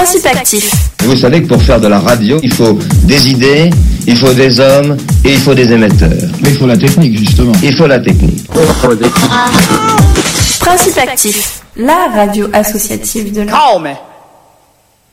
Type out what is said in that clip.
Principe actif. Vous savez que pour faire de la radio, il faut des idées, il faut des hommes et il faut des émetteurs. Mais il faut la technique, justement. Il faut la technique. Principe actif, la radio associative de la...